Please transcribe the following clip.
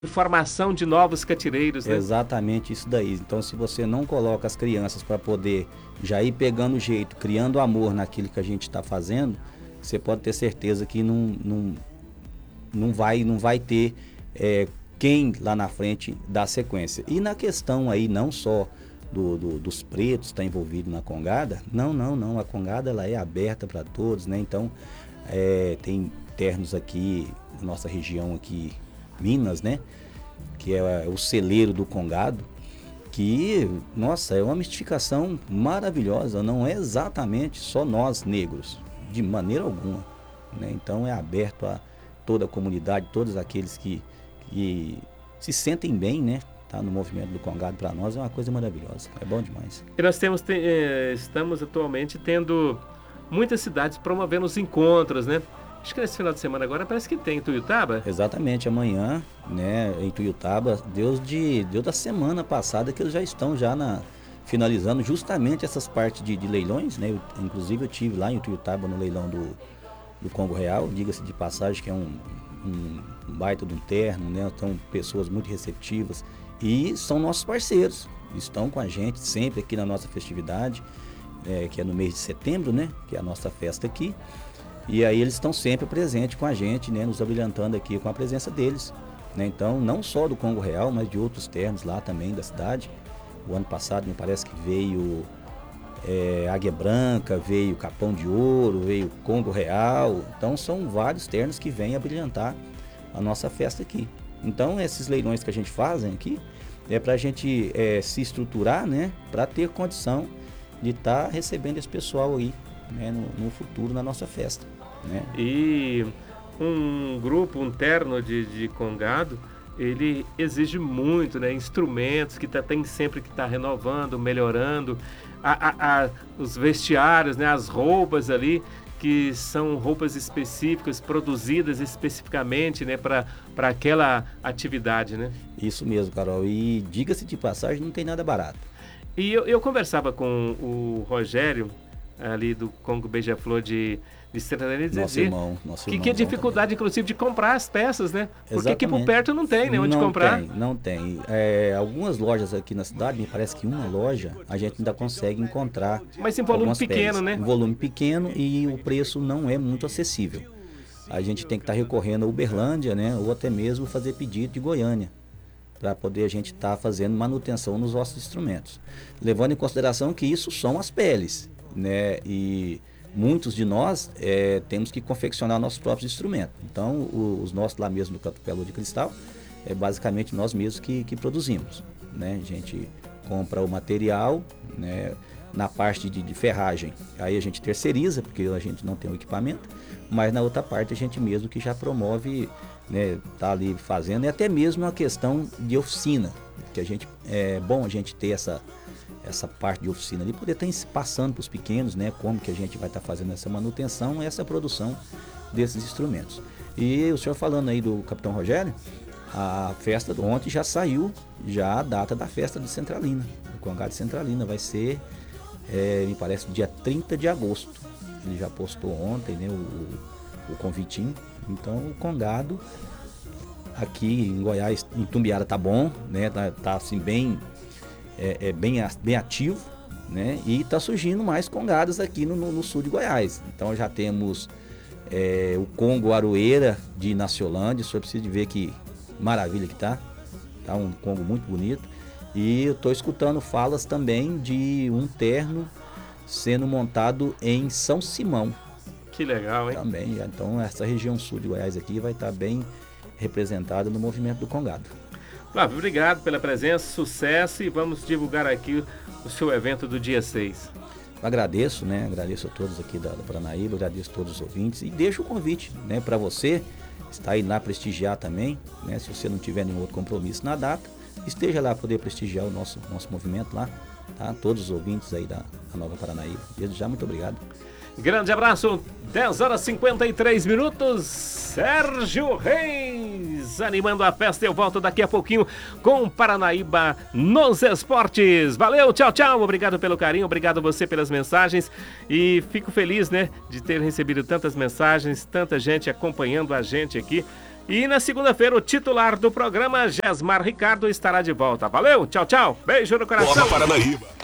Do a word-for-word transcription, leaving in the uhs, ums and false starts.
Formação de novos catireiros, né? Exatamente isso daí. Então, se você não coloca as crianças para poder já ir pegando o jeito, criando amor naquilo que a gente está fazendo, você pode ter certeza que não, não, não, vai, não vai ter é, quem lá na frente dá sequência. E na questão aí, não só do, do, dos pretos está envolvido na Congada, não, não, não. A Congada ela é aberta para todos, né? Então, é, tem ternos aqui, nossa região aqui, Minas, né? Que é o celeiro do Congado, que, nossa, é uma mistificação maravilhosa, não é exatamente só nós negros, de maneira alguma, né? Então é aberto a toda a comunidade, todos aqueles que, que se sentem bem, né? Tá no movimento do Congado, para nós é uma coisa maravilhosa, é bom demais. E nós temos, te, eh, estamos atualmente tendo muitas cidades promovendo os encontros, né? Acho que nesse final de semana agora parece que tem em Tuiutaba. Exatamente, amanhã, né, em Tuiutaba, Deus de, Deus da semana passada que eles já estão já na, finalizando justamente essas partes de, de leilões, né? Eu, inclusive eu tive lá em Tuiutaba no leilão do, do Congo Real, diga-se de passagem que é um, um, um baita de um terno, né? São pessoas muito receptivas e são nossos parceiros, estão com a gente sempre aqui na nossa festividade, é, que é no mês de setembro, né? Que é a nossa festa aqui. E aí eles estão sempre presentes com a gente, né, nos abrilhantando aqui com a presença deles, né? Então, não só do Congo Real, mas de outros ternos lá também da cidade. O ano passado me parece que veio é, Águia Branca, veio Capão de Ouro, veio Congo Real. Então são vários ternos que vêm abrilhantar a nossa festa aqui. Então esses leilões que a gente faz aqui é para a gente é, se estruturar, né, para ter condição de estar tá recebendo esse pessoal aí, né, no, no futuro na nossa festa, né? E um grupo, um terno de, de Congado, ele exige muito, né? Instrumentos que tá, tem sempre que estar tá renovando, melhorando, a, a, a, os vestiários, né? As roupas ali, que são roupas específicas, produzidas especificamente, né? Para aquela atividade, né? Isso mesmo, Carol. E diga-se de passagem, não tem nada barato. E eu, eu conversava com o Rogério, ali do Congo Beija-Flor de, de Centralina, nosso dizer irmão, nosso que, que a dificuldade, também, inclusive, de comprar as peças, né? Porque Exatamente. Aqui por perto não tem, né? Onde não comprar. Tem, não tem. É, algumas lojas aqui na cidade, me parece que uma loja, a gente ainda consegue encontrar. Mas em volume pequeno, peças, né? Em volume pequeno e o preço não é muito acessível. A gente tem que estar tá recorrendo a Uberlândia, né? Ou até mesmo fazer pedido de Goiânia, para poder a gente estar tá fazendo manutenção nos nossos instrumentos. Levando em consideração que isso são as peles, né? E muitos de nós é, temos que confeccionar nossos próprios instrumentos. Então, o, os nossos lá mesmo do Catupelo de Cristal, é basicamente nós mesmos que, que produzimos, né? A gente compra o material, né? Na parte de, de ferragem, aí a gente terceiriza, porque a gente não tem o equipamento, mas na outra parte a gente mesmo que já promove, né? Tá ali fazendo, e até mesmo a questão de oficina, que a gente, é bom a gente ter essa essa parte de oficina ali, poder estar passando para os pequenos, né, como que a gente vai estar fazendo essa manutenção, essa produção desses instrumentos. E o senhor falando aí do Capitão Rogério, a festa de ontem já saiu, já a data da festa de Centralina, o Congado de Centralina vai ser, é, me parece, dia trinta de agosto. Ele já postou ontem, né, o, o convitinho. Então o Congado aqui em Goiás, em Tumbiara tá bom, né, tá, tá assim bem É, é bem, bem ativo, né? E está surgindo mais congadas aqui no, no, no sul de Goiás. Então já temos é, o Congo Aroeira de Inaciolândia, só precisa de ver que maravilha que tá. Tá um Congo muito bonito. E eu estou escutando falas também de um terno sendo montado em São Simão. Que legal, hein? Também, então essa região sul de Goiás aqui vai estar tá bem representada no movimento do Congado. Flávio, obrigado pela presença, sucesso, e vamos divulgar aqui o seu evento do dia seis. Eu agradeço, né? Agradeço a todos aqui da, da Paranaíba, agradeço a todos os ouvintes e deixo o convite, né, para você estar aí lá prestigiar também, né? Se você não tiver nenhum outro compromisso na data, esteja lá para poder prestigiar o nosso, nosso movimento lá, tá? Todos os ouvintes aí da, da Nova Paranaíba. Desde já, muito obrigado. Grande abraço, dez horas e cinquenta e três minutos, Sérgio Reis, animando a festa. Eu volto daqui a pouquinho com Paranaíba nos esportes. Valeu, tchau, tchau, obrigado pelo carinho, obrigado a você pelas mensagens, e fico feliz, né, de ter recebido tantas mensagens, tanta gente acompanhando a gente aqui. E na segunda-feira, o titular do programa, Gesmar Ricardo, estará de volta. Valeu, tchau, tchau. Beijo no coração. Porra, Paranaíba.